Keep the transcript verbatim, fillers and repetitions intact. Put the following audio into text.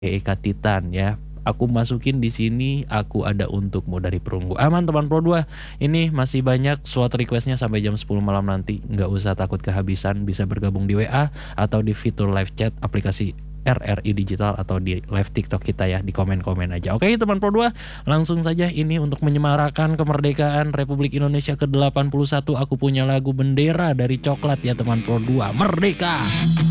Eka Titan ya. Aku masukin di sini, aku ada untukmu dari perunggu. Aman teman Pro dua. Ini masih banyak slot requestnya sampai jam sepuluh malam nanti. Nggak usah takut kehabisan, bisa bergabung di W A atau di fitur live chat aplikasi R R I Digital atau di live TikTok kita ya, di komen-komen aja. Oke teman Pro dua, langsung saja ini untuk menyemarakan kemerdekaan Republik Indonesia ke delapan puluh satu. Aku punya lagu bendera dari coklat ya teman Pro dua. Merdeka!